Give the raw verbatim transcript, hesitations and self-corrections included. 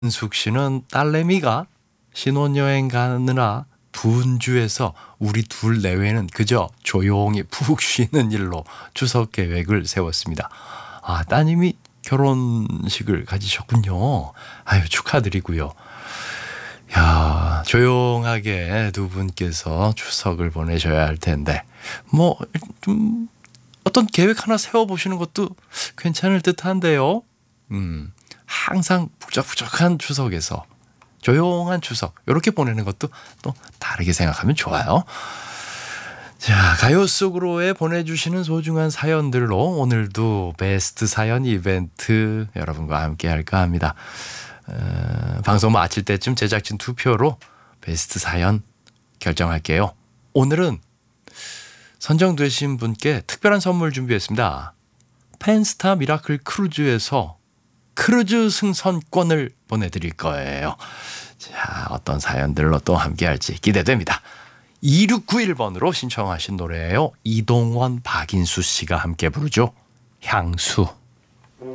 은숙 씨는 딸내미가 신혼여행 가느라 둔주에서 우리 둘 내외는 그저 조용히 푹 쉬는 일로 추석 계획을 세웠습니다. 아, 따님이 결혼식을 가지셨군요. 아유, 축하드리고요. 야, 조용하게 두 분께서 추석을 보내셔야 할 텐데 뭐 좀 어떤 계획 하나 세워보시는 것도 괜찮을 듯한데요. 음, 항상 북적북적한 추석에서 조용한 추석 이렇게 보내는 것도 또 다르게 생각하면 좋아요. 자, 가요 속으로에 보내주시는 소중한 사연들로 오늘도 베스트 사연 이벤트 여러분과 함께 할까 합니다. 어, 방송 마칠 때쯤 제작진 투표로 베스트 사연 결정할게요. 오늘은 선정되신 분께 특별한 선물 준비했습니다. 펜스타 미라클 크루즈에서 크루즈 승선권을 보내드릴 거예요. 자, 어떤 사연들로 또 함께할지 기대됩니다. 이육구일 번으로 신청하신 노래예요. 이동원, 박인수 씨가 함께 부르죠. 향수.